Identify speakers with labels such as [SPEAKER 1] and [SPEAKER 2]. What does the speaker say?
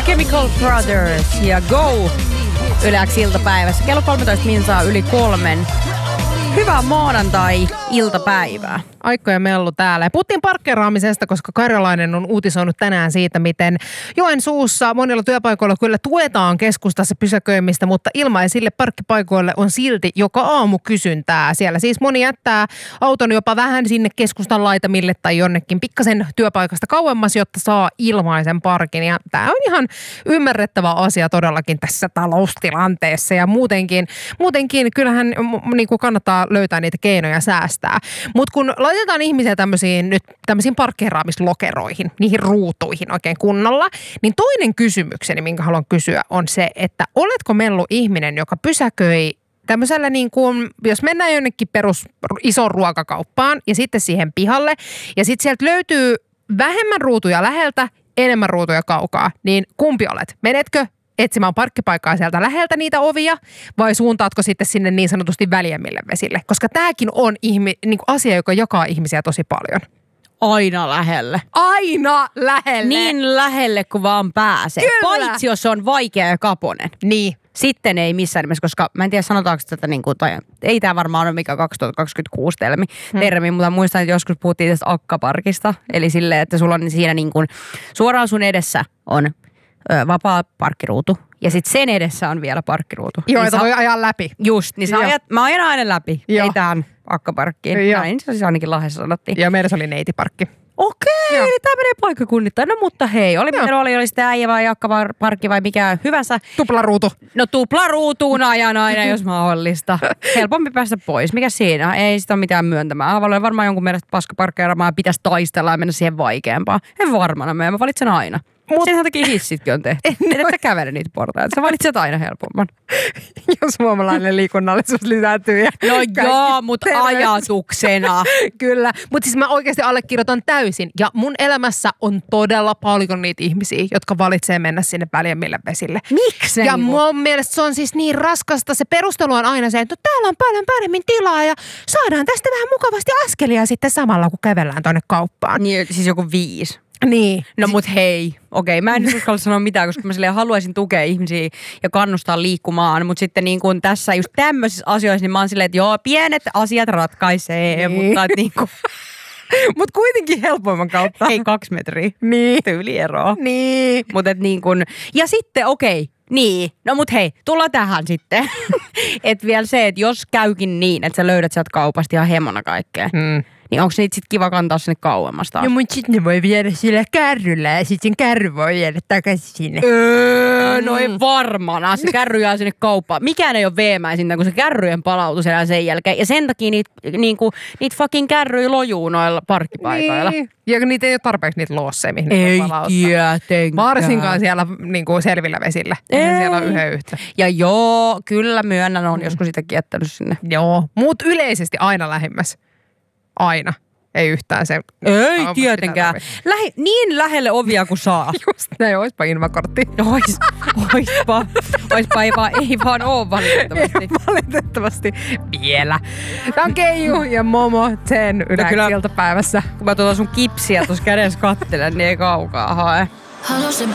[SPEAKER 1] The Chemical Brothers ja Go Yleäksi iltapäivässä. Kello 13 minsaa yli 3. Hyvää maanantai-iltapäivää.
[SPEAKER 2] Aikko ja Mellu täällä. Ja puhuttiin parkkeeraamisesta, koska Karjalainen on uutisoinut tänään siitä, miten Joensuussa monilla työpaikoilla kyllä tuetaan keskustassa pysäköimistä, mutta ilmaisille parkkipaikoille on silti joka aamu kysyntää. Siellä siis moni jättää auton jopa vähän sinne keskustan laitamille tai jonnekin pikkasen työpaikasta kauemmas, jotta saa ilmaisen parkin. Ja tämä on ihan ymmärrettävä asia todellakin tässä taloustilanteessa ja muutenkin kyllähän niin kuin kannattaa löytää niitä keinoja säästää. Mutta kun laitetaan ihmisiä tämmöisiin parkkeeraamislokeroihin, niihin ruutuihin oikein kunnolla, niin toinen kysymykseni, minkä haluan kysyä, on se, että oletko Mellu ihminen, joka pysäköi tämmöisellä niin kuin, jos mennään jonnekin isoon ruokakauppaan ja sitten siihen pihalle ja sitten sieltä löytyy vähemmän ruutuja läheltä, enemmän ruutuja kaukaa, niin kumpi olet? Menetkö etsimään parkkipaikkaa sieltä läheltä niitä ovia vai suuntaatko sitten sinne niin sanotusti väljemmille vesille? Koska tämäkin on niin kuin asia, joka jakaa ihmisiä tosi paljon.
[SPEAKER 1] Aina lähelle.
[SPEAKER 2] Aina lähelle.
[SPEAKER 1] Niin lähelle kuin vaan pääsee.
[SPEAKER 2] Kyllä.
[SPEAKER 1] Paitsi jos se on vaikea ja kaponen.
[SPEAKER 2] Niin.
[SPEAKER 1] Sitten ei missään nimessä, koska mä en tiedä sanotaanko tätä, niin kuin, tai ei tämä varmaan ole mikä 2026 termi, mutta muistan, että joskus puhuttiin tästä akkaparkista. Eli silleen, että sulla on siinä niin kuin, suoraan sun edessä on vapaa parkkiruutu. Ja sitten sen edessä on vielä parkkiruutu.
[SPEAKER 2] Joo,
[SPEAKER 1] niin
[SPEAKER 2] jota voi ajaa läpi.
[SPEAKER 1] Just, niin mä ajan aina läpi.
[SPEAKER 2] Joo.
[SPEAKER 1] Ei tähän akkaparkkiin.
[SPEAKER 2] Joo.
[SPEAKER 1] Näin se siis ainakin Lahdessa sanottiin.
[SPEAKER 2] Ja meillä se oli neitiparkki.
[SPEAKER 1] Okei, eli tämä menee paikkakunnittain. No mutta hei, oli sitten äijä vai akkaparkki vai mikä hyvänsä.
[SPEAKER 2] Tuplaruutu.
[SPEAKER 1] No tuplaruutuun ajan aina, jos mahdollista. Helpompi päästä pois. Mikä siinä? Ei sitä ole mitään myöntämää. Avaloja varmaan jonkun mielestä paskaparkkeeraamaan pitäisi taistella ja mennä siihen vaikeampaan. En varmana mä valitsen aina. Sen takia hissitkin on tehty. Että kävele niitä portaita. Sä valitset aina helpomman.
[SPEAKER 2] Jos suomalainen liikunnallisuus lisääntyy.
[SPEAKER 1] No joo, mutta ajatuksena.
[SPEAKER 2] Kyllä. Mutta siis mä oikeasti allekirjoitan täysin. Ja mun elämässä on todella paljon niitä ihmisiä, jotka valitsee mennä sinne väljemmille vesille.
[SPEAKER 1] Miksi?
[SPEAKER 2] Ja mun mielestä se on siis niin raskasta. Se perustelu on aina se, että täällä on paljon paremmin tilaa ja saadaan tästä vähän mukavasti askelia sitten samalla, kun kävellään tonne kauppaan.
[SPEAKER 1] Niin, siis joku 5.
[SPEAKER 2] Niin.
[SPEAKER 1] No mut hei, okei, mä en nyt uskalla sanoa mitään, koska mä silleen haluaisin tukea ihmisiä ja kannustaa liikkumaan, mutta sitten niin kuin tässä just tämmöisissä asioissa, niin mä oon silleen, että joo, pienet asiat ratkaisee,
[SPEAKER 2] niin.
[SPEAKER 1] mutta niin kuin
[SPEAKER 2] Mut kuitenkin helpoimman kautta.
[SPEAKER 1] Hei, 2 metriä.
[SPEAKER 2] Niin.
[SPEAKER 1] Tyylieroa.
[SPEAKER 2] Niin.
[SPEAKER 1] Mut et niin kuin, ja sitten okei, niin, no mut hei, tullaan tähän sitten. Että vielä se, että jos käykin niin, että sä löydät sieltä kaupasta ihan hemona kaikkea. Niin onko niitä sitten kiva kantaa sinne kauemmas taas?
[SPEAKER 2] No mut sit ne voi viedä sillä kärryllä ja sit sen kärry voi viedä takaisin sinne.
[SPEAKER 1] No ei varmana. Se kärry jää sinne kauppaan. Mikään ei ole veemäisintä, kun se kärryjen palautus enää sen jälkeen. Ja sen takia niitä fucking kärryjä lojuu noilla parkkipaikoilla.
[SPEAKER 2] Niin. Ja niitä ei ole tarpeeksi niitä loosseja, mihin
[SPEAKER 1] ei
[SPEAKER 2] ne palauttaa.
[SPEAKER 1] tietenkään.
[SPEAKER 2] Varsinkaan siellä niinku selvillä vesillä. Eihän siellä ole yhden yhtä.
[SPEAKER 1] Ja joo, kyllä myönnän, on joskus sitäkin jättänyt sinne.
[SPEAKER 2] Joo, mut yleisesti aina lähimmäs. Aina. Ei yhtään se.
[SPEAKER 1] Ei tietenkään. Niin lähelle ovia kuin saa.
[SPEAKER 2] Just näin, oispa invakortti.
[SPEAKER 1] Oispa ei vaan oo valitettavasti.
[SPEAKER 2] Ei valitettavasti vielä. Tää on Keiju ja Momo Zen Yleäksi iltapäivässä.
[SPEAKER 1] Kun mä sun kipsiä tuossa kädessä katselen, niin ei kaukaa hae.